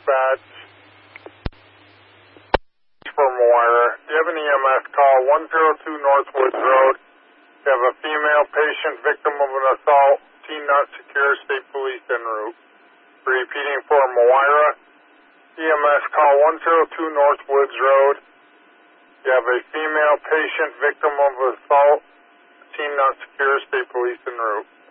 dispatch for Moira. Do you have an EMS call? 102 Northwoods Road. You have a female patient victim of an assault. Teen not secure. State police en route. Repeating for Moira. EMS call 102 Northwoods Road. You have a female patient victim of assault. Teen not secure. State police en route.